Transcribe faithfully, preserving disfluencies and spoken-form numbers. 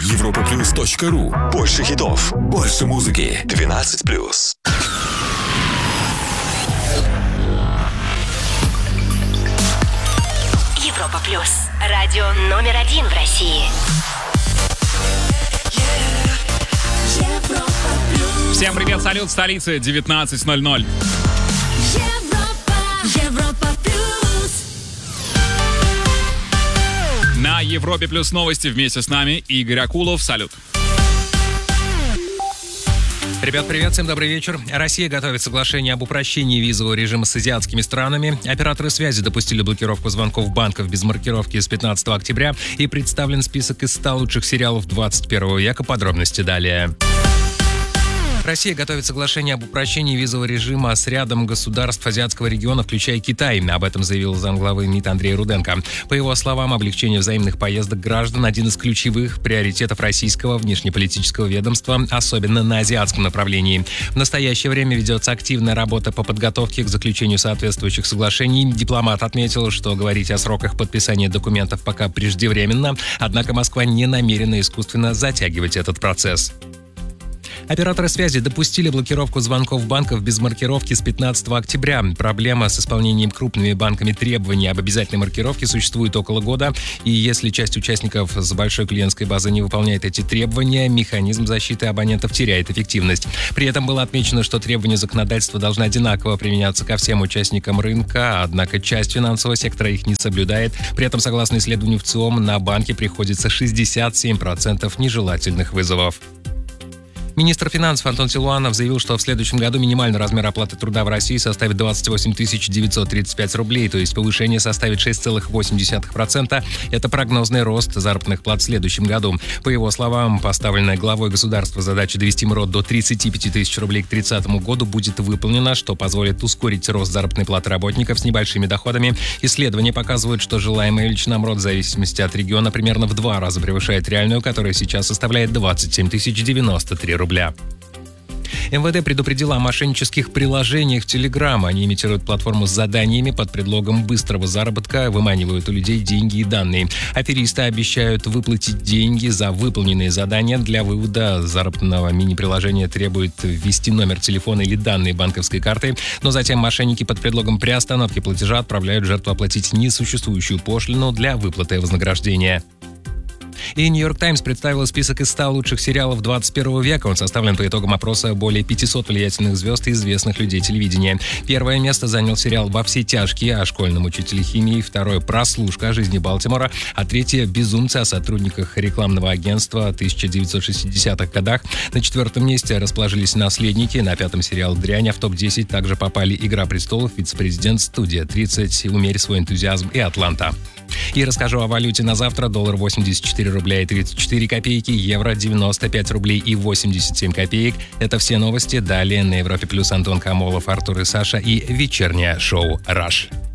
европа плюс точка ру. Больше хитов, больше музыки. двенадцать плюс. Европа плюс. Радио номер один в России. Всем привет, салют, столица, девятнадцать ноль ноль. Европа, Европа плюс. На Европе плюс новости вместе с нами Игорь Акулов. Салют. Ребят, привет, всем добрый вечер. Россия готовит соглашение об упрощении визового режима с азиатскими странами. Операторы связи допустили блокировку звонков банков без маркировки с пятнадцатого октября и представлен список из ста лучших сериалов двадцать первого века. Подробности далее. Россия готовит соглашение об упрощении визового режима с рядом государств азиатского региона, включая Китай. Об этом заявил замглавы МИД Андрей Руденко. По его словам, облегчение взаимных поездок граждан – один из ключевых приоритетов российского внешнеполитического ведомства, особенно на азиатском направлении. В настоящее время ведется активная работа по подготовке к заключению соответствующих соглашений. Дипломат отметил, что говорить о сроках подписания документов пока преждевременно, однако Москва не намерена искусственно затягивать этот процесс. Операторы связи допустили блокировку звонков банков без маркировки с пятнадцатого октября. Проблема с исполнением крупными банками требований об обязательной маркировке существует около года, и если часть участников с большой клиентской базы не выполняет эти требования, механизм защиты абонентов теряет эффективность. При этом было отмечено, что требования законодательства должны одинаково применяться ко всем участникам рынка, однако часть финансового сектора их не соблюдает. При этом, согласно исследованию ВЦИОМ, на банки приходится шестьдесят семь процентов нежелательных вызовов. Министр финансов Антон Силуанов заявил, что в следующем году минимальный размер оплаты труда в России составит двадцать восемь тысяч девятьсот тридцать пять рублей, то есть повышение составит шесть целых восемь десятых процента. Это прогнозный рост заработных плат в следующем году. По его словам, поставленная главой государства задача довести МРОТ до тридцати пяти тысяч рублей к тридцатому году будет выполнена, что позволит ускорить рост заработной платы работников с небольшими доходами. Исследования показывают, что желаемая величина МРОТ в зависимости от региона примерно в два раза превышает реальную, которая сейчас составляет двадцать семь тысяч девяносто три рубля. МВД предупредила о мошеннических приложениях в Telegram. Они имитируют платформу с заданиями под предлогом быстрого заработка, выманивают у людей деньги и данные. Аферисты обещают выплатить деньги за выполненные задания. Для вывода заработного мини-приложения требует ввести номер телефона или данные банковской карты, но затем мошенники под предлогом приостановки платежа отправляют жертву оплатить несуществующую пошлину для выплаты вознаграждения. И «Нью-Йорк Таймс» представила список из ста лучших сериалов двадцать первого века. Он составлен по итогам опроса более пятисот влиятельных звезд и известных людей телевидения. Первое место занял сериал «Во все тяжкие» о школьном учителе химии, второе «Прослушка» о жизни Балтимора, а третье «Безумцы» о сотрудниках рекламного агентства в тысяча девятьсот шестидесятых годах. На четвертом месте расположились «Наследники», на пятом сериал «Дрянь», а в топ десять также попали «Игра престолов», «Вице-президент», «Студия тридцать», «Умерь свой энтузиазм» и «Атланта». И расскажу о валюте на завтра. Доллар восемьдесят четыре рубля и тридцать четыре копейки, евро девяносто пять рублей и восемьдесят семь копеек. Это все новости. Далее на Европе плюс Антон Камолов, Артур и Саша и вечернее шоу «Раш».